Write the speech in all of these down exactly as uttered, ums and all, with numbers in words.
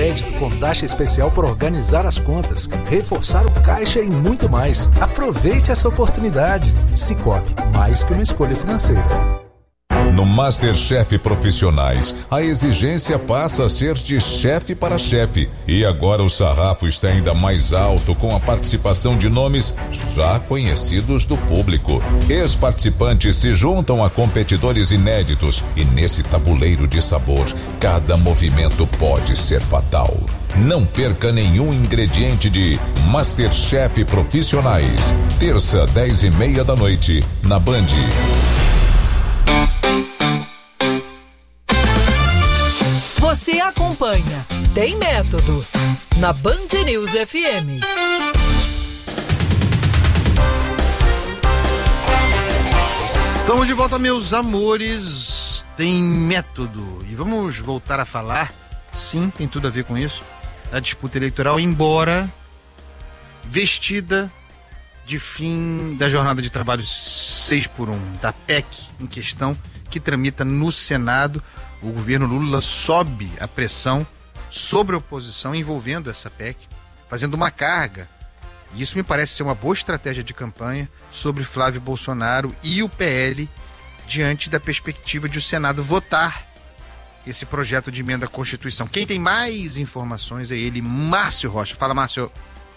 crédito com taxa especial por organizar as contas, reforçar o caixa e muito mais. Aproveite essa oportunidade. Sicoob, mais que uma escolha financeira. No MasterChef Profissionais, a exigência passa a ser de chefe para chefe. E agora o sarrafo está ainda mais alto com a participação de nomes já conhecidos do público. Ex-participantes se juntam a competidores inéditos e nesse tabuleiro de sabor, cada movimento pode ser fatal. Não perca nenhum ingrediente de MasterChef Profissionais. Terça, dez e meia da noite, na Band. Você acompanha Tem Método na Band News F M. Estamos de volta, meus amores. Tem Método. E vamos voltar a falar, sim, tem tudo a ver com isso, da disputa eleitoral, embora vestida de fim da jornada de trabalho seis por um, da P E C em questão, que tramita no Senado. O governo Lula sobe a pressão sobre a oposição envolvendo essa P E C, fazendo uma carga. E isso me parece ser uma boa estratégia de campanha sobre Flávio Bolsonaro e o P L, diante da perspectiva de o Senado votar esse projeto de emenda à Constituição. Quem tem mais informações é ele, Márcio Rocha. Fala, Márcio.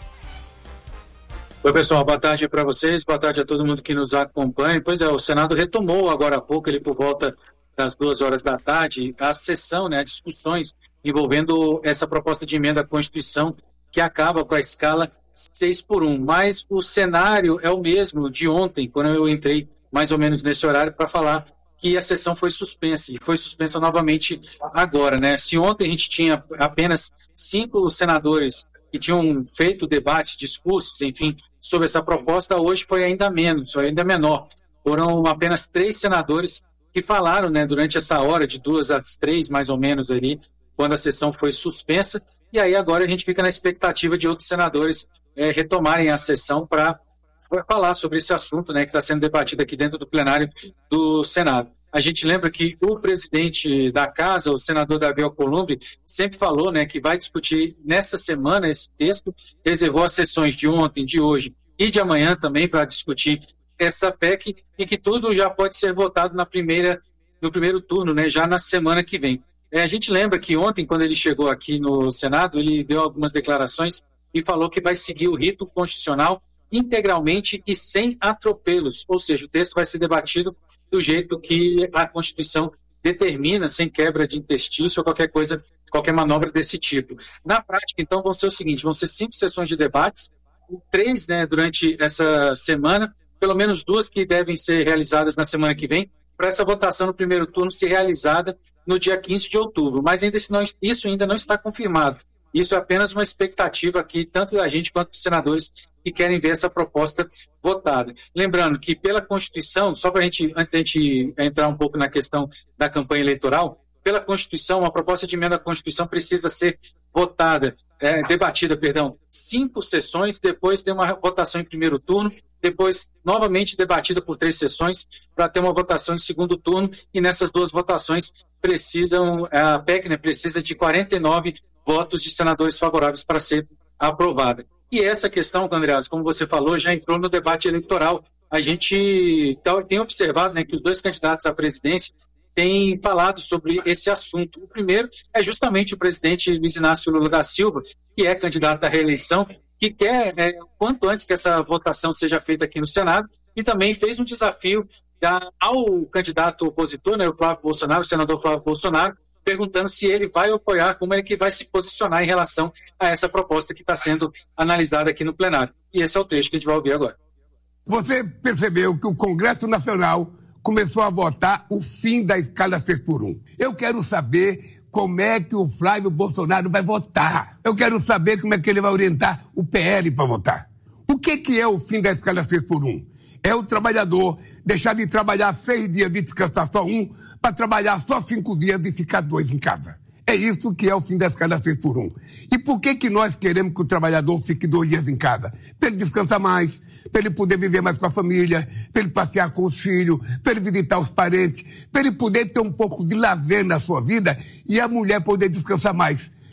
Oi, pessoal, boa tarde para vocês, boa tarde a todo mundo que nos acompanha. Pois é, o Senado retomou agora há pouco, ele por volta das duas horas da tarde, a sessão, né, discussões envolvendo essa proposta de emenda à Constituição que acaba com a escala seis por um. Mas o cenário é o mesmo de ontem, quando eu entrei mais ou menos nesse horário para falar que a sessão foi suspensa, e foi suspensa novamente agora, né? Se ontem a gente tinha apenas cinco senadores que tinham feito debates, discursos, enfim, sobre essa proposta, hoje foi ainda menos, foi ainda menor. Foram apenas três senadores que falaram, né, durante essa hora, de duas às três, mais ou menos ali, quando a sessão foi suspensa, e aí agora a gente fica na expectativa de outros senadores é, retomarem a sessão para falar sobre esse assunto, né, que está sendo debatido aqui dentro do plenário do Senado. A gente lembra que o presidente da casa, o senador Davi Alcolumbre, sempre falou, né, que vai discutir nessa semana esse texto, reservou as sessões de ontem, de hoje e de amanhã também para discutir essa P E C, e que tudo já pode ser votado na primeira, no primeiro turno, né, já na semana que vem. É, a gente lembra que ontem, quando ele chegou aqui no Senado, ele deu algumas declarações e falou que vai seguir o rito constitucional integralmente e sem atropelos, ou seja, o texto vai ser debatido do jeito que a Constituição determina, sem quebra de interstício ou qualquer coisa, qualquer manobra desse tipo. Na prática, então, vão ser o seguinte, vão ser cinco sessões de debates, três, né, durante essa semana, pelo menos duas que devem ser realizadas na semana que vem, para essa votação no primeiro turno ser realizada no dia quinze de outubro. Mas ainda não, isso ainda não está confirmado. Isso é apenas uma expectativa aqui, tanto da gente quanto dos senadores que querem ver essa proposta votada. Lembrando que pela Constituição, só para a gente, antes da gente entrar um pouco na questão da campanha eleitoral, pela Constituição, uma proposta de emenda à Constituição precisa ser votada, é, debatida, perdão, cinco sessões, depois ter uma votação em primeiro turno, depois novamente debatida por três sessões, para ter uma votação em segundo turno, e nessas duas votações precisam, a P E C, né, precisa de quarenta e nove votos de senadores favoráveis para ser aprovada. E essa questão, Andreas, como você falou, já entrou no debate eleitoral. A gente tem observado, né, que os dois candidatos à presidência têm falado sobre esse assunto. O primeiro é justamente o presidente Luiz Inácio Lula da Silva, que é candidato à reeleição, que quer, é, quanto antes que essa votação seja feita aqui no Senado, e também fez um desafio da, ao candidato opositor, né, o Flávio Bolsonaro, o senador Flávio Bolsonaro, perguntando se ele vai apoiar, como é que vai se posicionar em relação a essa proposta que está sendo analisada aqui no plenário. E esse é o trecho que a gente vai ouvir agora. Você percebeu que o Congresso Nacional começou a votar o fim da escala seis por um. Eu quero saber como é que o Flávio Bolsonaro vai votar. Eu quero saber como é que ele vai orientar o P L para votar. O que, que é o fim da escala seis por um? É o trabalhador deixar de trabalhar seis dias e descansar só um, para trabalhar só cinco dias e ficar dois em casa. É isso que é o fim da escala seis por um. E por que que nós queremos que o trabalhador fique dois dias em casa? Para ele descansar mais, para ele poder viver mais com a família, para ele passear com os filhos, para ele visitar os parentes, para ele poder ter um pouco de lazer na sua vida e a mulher poder descansar mais.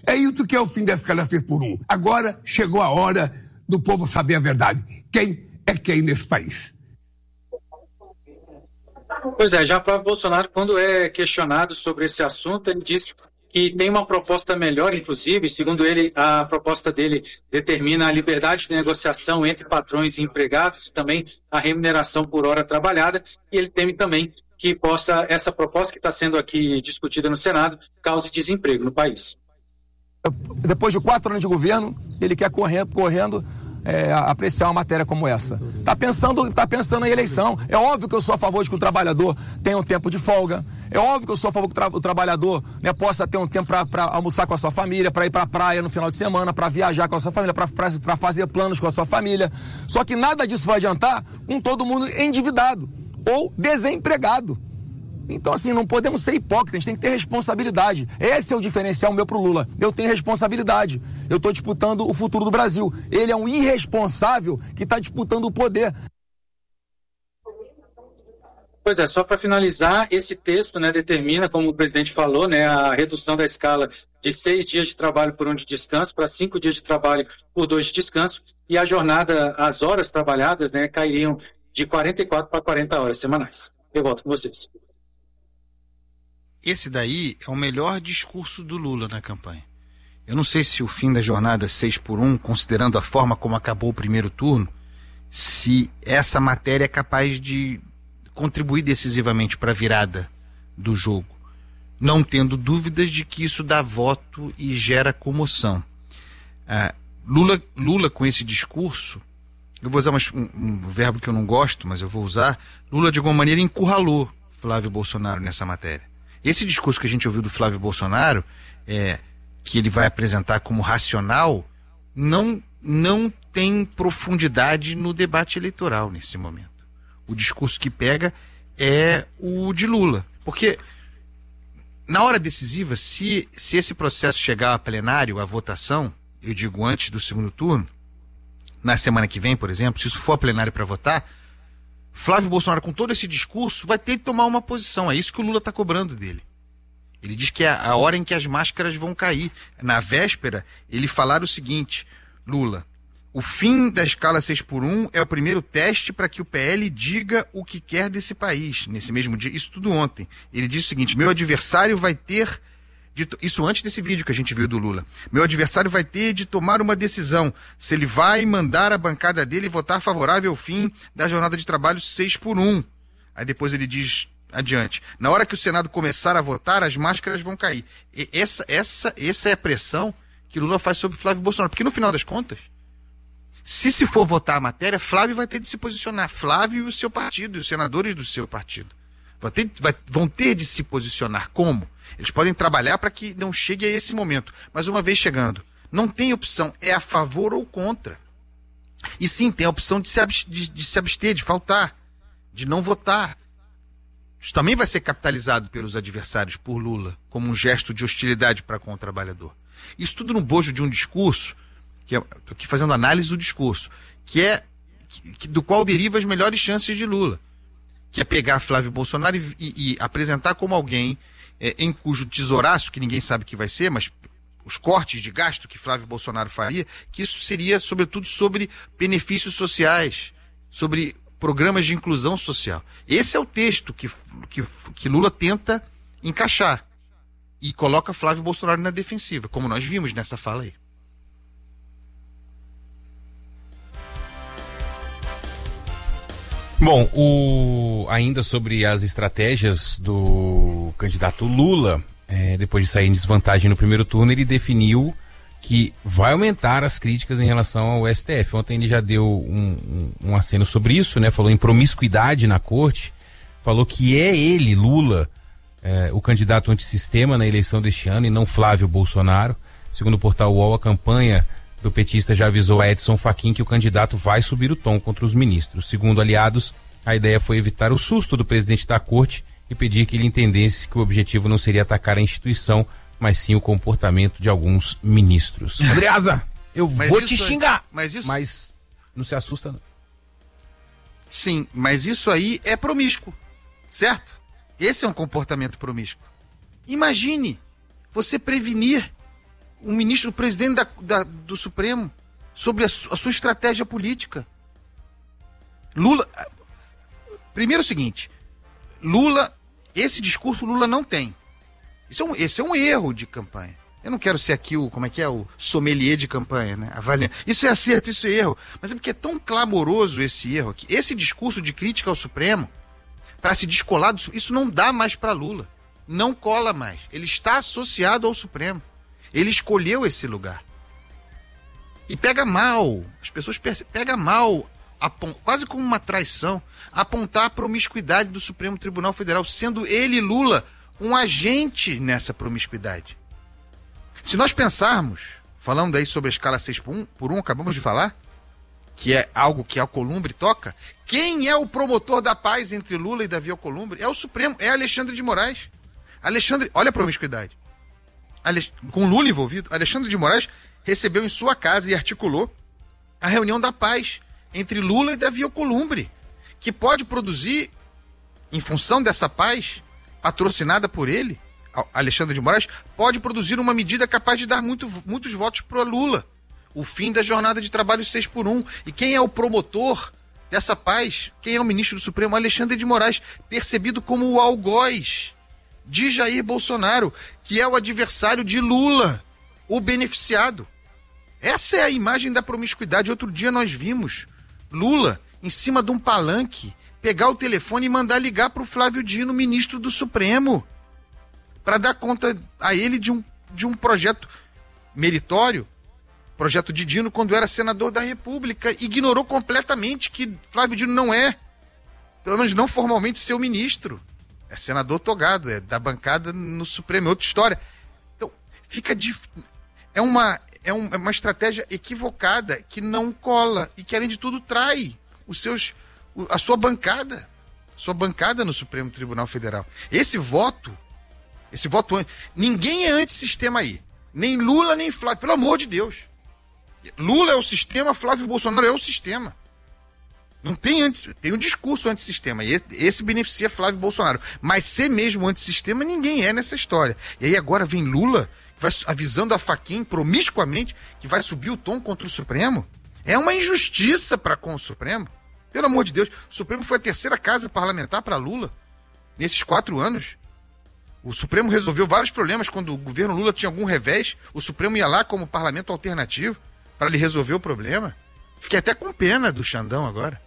É isso que é o fim da escala seis por um. Agora chegou a hora do povo saber a verdade. Quem é quem nesse país? Pois é, já Flávio Bolsonaro, quando é questionado sobre esse assunto, ele disse que tem uma proposta melhor, inclusive, segundo ele, a proposta dele determina a liberdade de negociação entre patrões e empregados e também a remuneração por hora trabalhada, e ele teme também que possa, essa proposta que está sendo aqui discutida no Senado, cause desemprego no país. Depois de quatro anos de governo, ele quer correr, correndo é, apreciar uma matéria como essa. Está pensando, tá pensando em eleição. É óbvio que eu sou a favor de que o trabalhador tenha um tempo de folga. É óbvio que eu sou a favor que o, tra o trabalhador, né, possa ter um tempo para almoçar com a sua família, para ir para a praia no final de semana, para viajar com a sua família, para fazer planos com a sua família. Só que nada disso vai adiantar com todo mundo endividado ou desempregado. Então, assim, não podemos ser hipócritas, a gente tem que ter responsabilidade. Esse é o diferencial meu pro Lula. Eu tenho responsabilidade. Eu estou disputando o futuro do Brasil. Ele é um irresponsável que está disputando o poder. Pois é, só para finalizar, esse texto, né, determina, como o presidente falou, né, a redução da escala de seis dias de trabalho por um de descanso para cinco dias de trabalho por dois de descanso, e a jornada, as horas trabalhadas, né, cairiam de quarenta e quatro para quarenta horas semanais. Eu volto com vocês. Esse daí é o melhor discurso do Lula na campanha. Eu não sei se o fim da jornada seis por um, considerando a forma como acabou o primeiro turno, se essa matéria é capaz de contribuir decisivamente para a virada do jogo, não tendo dúvidas de que isso dá voto e gera comoção. Ah, Lula, Lula, com esse discurso, eu vou usar um, um verbo que eu não gosto, mas eu vou usar, Lula de alguma maneira encurralou Flávio Bolsonaro nessa matéria. Esse discurso que a gente ouviu do Flávio Bolsonaro, é, que ele vai apresentar como racional, não, não tem profundidade no debate eleitoral nesse momento. O discurso que pega é o de Lula. Porque na hora decisiva, se, se esse processo chegar a plenário, a votação, eu digo antes do segundo turno, na semana que vem, por exemplo, se isso for a plenário para votar, Flávio Bolsonaro, com todo esse discurso, vai ter que tomar uma posição. É isso que o Lula está cobrando dele. Ele diz que é a hora em que as máscaras vão cair. Na véspera, ele falar o seguinte: Lula, o fim da escala seis por um é o primeiro teste para que o P L diga o que quer desse país. Nesse mesmo dia, isso tudo ontem. Ele diz o seguinte: meu adversário vai ter... De, isso antes desse vídeo que a gente viu do Lula. Meu adversário vai ter de tomar uma decisão se ele vai mandar a bancada dele votar favorável ao fim da jornada de trabalho seis por um. Aí depois ele diz adiante: na hora que o Senado começar a votar, as máscaras vão cair. E essa, essa, essa é a pressão que Lula faz sobre Flávio Bolsonaro. Porque no final das contas, se se for votar a matéria, Flávio vai ter de se posicionar. Flávio e o seu partido, e os senadores do seu partido. Vai ter, vai, vão ter de se posicionar. Como? Eles podem trabalhar para que não chegue a esse momento. Mas uma vez chegando, não tem opção. É a favor ou contra. E sim, tem a opção de se, de, de se abster, de faltar, de não votar. Isso também vai ser capitalizado pelos adversários, por Lula, como um gesto de hostilidade para com o trabalhador. Isso tudo no bojo de um discurso, que é, estou aqui fazendo análise do discurso, que é que, que, do qual deriva as melhores chances de Lula, que é pegar Flávio Bolsonaro e, e, e apresentar como alguém é, em cujo tesouraço, que ninguém sabe o que vai ser, mas os cortes de gasto que Flávio Bolsonaro faria, que isso seria, sobretudo, sobre benefícios sociais, sobre programas de inclusão social. Esse é o texto que, que, que Lula tenta encaixar e coloca Flávio Bolsonaro na defensiva, como nós vimos nessa fala aí. Bom, o... ainda sobre as estratégias do candidato Lula, é, depois de sair em desvantagem no primeiro turno, ele definiu que vai aumentar as críticas em relação ao S T F. Ontem ele já deu um, um, um aceno sobre isso, né? Falou em promiscuidade na corte, falou que é ele, Lula, é, o candidato antissistema na eleição deste ano e não Flávio Bolsonaro. Segundo o portal U O L, a campanha do petista já avisou a Edson Fachin que o candidato vai subir o tom contra os ministros. Segundo aliados, a ideia foi evitar o susto do presidente da corte e pedir que ele entendesse que o objetivo não seria atacar a instituição, mas sim o comportamento de alguns ministros. Andreasa, eu mas vou te aí, xingar, mas, isso... mas não se assusta não. Sim, mas isso aí é promíscuo, certo? Esse é um comportamento promíscuo. Imagine você prevenir um ministro, o presidente da, da, do Supremo, sobre a, su, a sua estratégia política. Lula... Primeiro é o seguinte, Lula, esse discurso Lula não tem. Isso é um, esse é um erro de campanha. Eu não quero ser aqui o, como é que é, o sommelier de campanha, né? Avaliar. Isso é acerto, isso é erro. Mas é porque é tão clamoroso esse erro aqui. Esse discurso de crítica ao Supremo, para se descolar do Supremo, isso não dá mais para Lula. Não cola mais. Ele está associado ao Supremo. Ele escolheu esse lugar. E pega mal. As pessoas percebem, pega mal, quase como uma traição, apontar a promiscuidade do Supremo Tribunal Federal, sendo ele, Lula, um agente nessa promiscuidade. Se nós pensarmos, falando aí sobre a escala seis por um, acabamos de falar, que é algo que Alcolumbre toca, quem é o promotor da paz entre Lula e Davi Alcolumbre? É o Supremo, é Alexandre de Moraes. Alexandre, olha a promiscuidade. Ale, com Lula envolvido, Alexandre de Moraes recebeu em sua casa e articulou a reunião da paz entre Lula e Davi Alcolumbre, que pode produzir, em função dessa paz, patrocinada por ele, Alexandre de Moraes, pode produzir uma medida capaz de dar muito, muitos votos para Lula. O fim da jornada de trabalho seis por um. E quem é o promotor dessa paz? Quem é o ministro do Supremo? Alexandre de Moraes, percebido como o algoz de Jair Bolsonaro, que é o adversário de Lula, o beneficiado. Essa é a imagem da promiscuidade. Outro dia nós vimos Lula, em cima de um palanque, pegar o telefone e mandar ligar para o Flávio Dino, ministro do Supremo, para dar conta a ele de um, de um projeto meritório, projeto de Dino quando era senador da República. Ignorou completamente que Flávio Dino não é, pelo menos não formalmente, seu ministro. É senador togado, é da bancada no Supremo, é outra história. Então, fica dif... é, uma, é, um, é uma estratégia equivocada que não cola e que, além de tudo, trai os seus, a sua bancada, sua bancada no Supremo Tribunal Federal. Esse voto, esse voto, ninguém é antissistema aí. Nem Lula, nem Flávio, pelo amor de Deus. Lula é o sistema, Flávio Bolsonaro é o sistema. Não tem anti, tem um discurso antissistema, e esse beneficia Flávio Bolsonaro. Mas ser mesmo antissistema, ninguém é nessa história. E aí agora vem Lula, que vai avisando a faquinha promiscuamente que vai subir o tom contra o Supremo. É uma injustiça para com o Supremo. Pelo amor de Deus, o Supremo foi a terceira casa parlamentar para Lula nesses quatro anos. O Supremo resolveu vários problemas quando o governo Lula tinha algum revés. O Supremo ia lá como parlamento alternativo para ele resolver o problema. Fiquei até com pena do Xandão agora.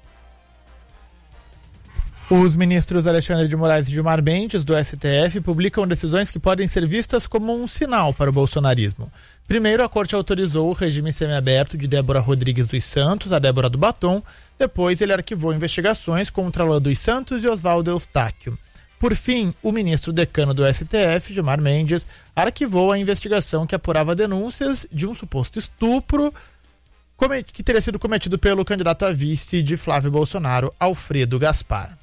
Os ministros Alexandre de Moraes e Gilmar Mendes, do S T F, publicam decisões que podem ser vistas como um sinal para o bolsonarismo. Primeiro, a Corte autorizou o regime semiaberto de Débora Rodrigues dos Santos, a Débora do Batom. Depois, ele arquivou investigações contra Lã dos Santos e Oswaldo Eustáquio. Por fim, o ministro decano do S T F, Gilmar Mendes, arquivou a investigação que apurava denúncias de um suposto estupro que teria sido cometido pelo candidato a vice de Flávio Bolsonaro, Alfredo Gaspar.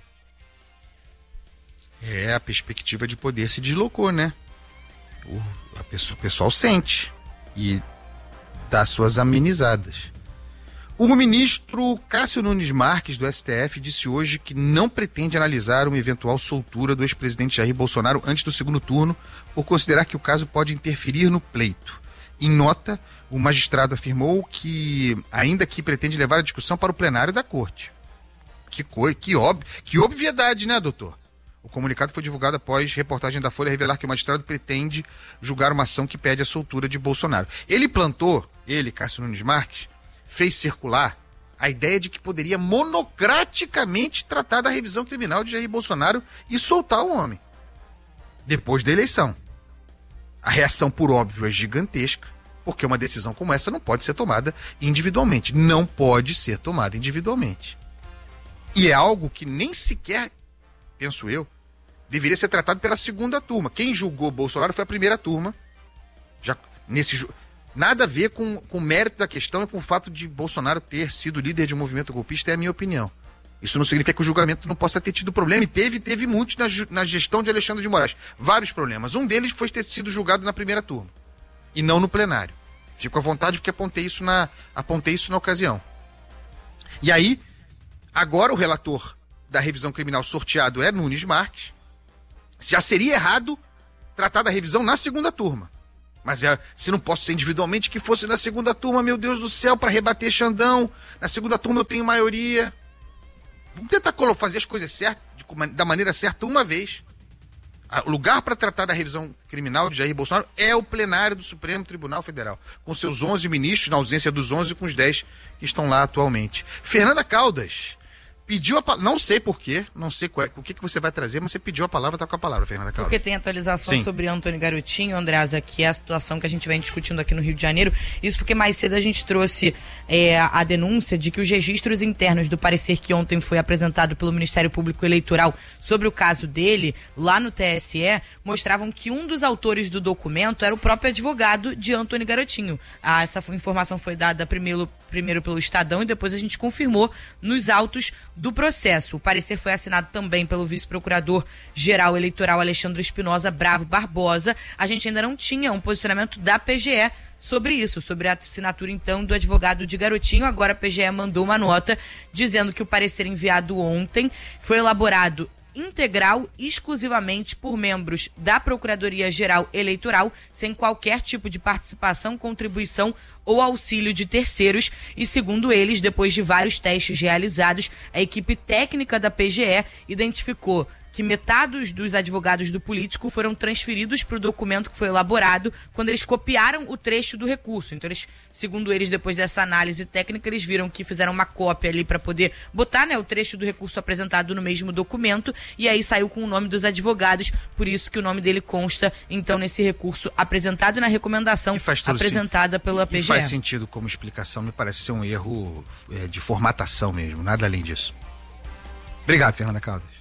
É, a perspectiva de poder se deslocou, né? O, a pessoa, o pessoal sente e dá suas amenizadas. O ministro Cássio Nunes Marques, do S T F, disse hoje que não pretende analisar uma eventual soltura do ex-presidente Jair Bolsonaro antes do segundo turno, por considerar que o caso pode interferir no pleito. Em nota, o magistrado afirmou que, ainda que pretende levar a discussão para o plenário da Corte. Que, coi, que, ob, que obviedade, né, doutor? O comunicado foi divulgado após reportagem da Folha revelar que o magistrado pretende julgar uma ação que pede a soltura de Bolsonaro. Ele plantou, ele, Cássio Nunes Marques, fez circular a ideia de que poderia monocraticamente tratar da revisão criminal de Jair Bolsonaro e soltar o homem depois da eleição. A reação, por óbvio, é gigantesca, porque uma decisão como essa não pode ser tomada individualmente. Não pode ser tomada individualmente. E é algo que nem sequer, penso eu, deveria ser tratado pela segunda turma. Quem julgou Bolsonaro foi a primeira turma. Já nesse ju... Nada a ver com, com o mérito da questão e com o fato de Bolsonaro ter sido líder de um movimento golpista, é a minha opinião. Isso não significa que o julgamento não possa ter tido problema, e teve, teve muitos na, na gestão de Alexandre de Moraes. Vários problemas. Um deles foi ter sido julgado na primeira turma, e não no plenário. Fico à vontade porque apontei isso na, apontei isso na ocasião. E aí, agora o relator da revisão criminal sorteado é Nunes Marques. Já seria errado tratar da revisão na segunda turma. Mas é, se não posso ser individualmente, que fosse na segunda turma, meu Deus do céu, para rebater Xandão. Na segunda turma eu tenho maioria. Vamos tentar fazer as coisas certas, da maneira certa uma vez. O lugar para tratar da revisão criminal de Jair Bolsonaro é o plenário do Supremo Tribunal Federal, com seus onze ministros, na ausência dos onze, com os dez que estão lá atualmente. Fernanda Caldas pediu a palavra, não sei porquê, não sei qual é, o que, que você vai trazer, mas você pediu a palavra, tá com a palavra, Fernanda Caldas. Porque tem atualização Sim. sobre Antônio Garotinho, Andreasa, que é a situação que a gente vem discutindo aqui no Rio de Janeiro. Isso porque mais cedo a gente trouxe é, a denúncia de que os registros internos do parecer que ontem foi apresentado pelo Ministério Público Eleitoral sobre o caso dele, lá no T S E, mostravam que um dos autores do documento era o próprio advogado de Antônio Garotinho. Ah, essa informação foi dada primeiro, primeiro pelo Estadão e depois a gente confirmou nos autos do processo. O parecer foi assinado também pelo vice-procurador-geral eleitoral Alexandre Espinosa Bravo Barbosa. A gente ainda não tinha um posicionamento da P G E sobre isso, sobre a assinatura, então, do advogado de Garotinho. Agora a P G E mandou uma nota dizendo que o parecer enviado ontem foi elaborado integral exclusivamente por membros da Procuradoria-Geral Eleitoral, sem qualquer tipo de participação, contribuição ou auxílio de terceiros. E segundo eles, depois de vários testes realizados, a equipe técnica da P G E identificou que metade dos advogados do político foram transferidos para o documento que foi elaborado quando eles copiaram o trecho do recurso. Então, eles, segundo eles, depois dessa análise técnica, eles viram que fizeram uma cópia ali para poder botar, né, o trecho do recurso apresentado no mesmo documento, e aí saiu com o nome dos advogados, por isso que o nome dele consta, então, nesse recurso apresentado na recomendação apresentada sim. pela P G E. E faz sentido como explicação, me parece ser um erro é, de formatação mesmo, nada além disso. Obrigado, Fernanda Caldas.